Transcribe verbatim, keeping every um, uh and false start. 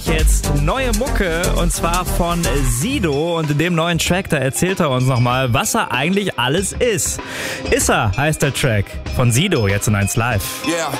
Jetzt neue Mucke und zwar von Sido und in dem neuen Track, da erzählt er uns nochmal, was er eigentlich alles ist. Issa heißt der Track von Sido, jetzt in eins Live. Yeah,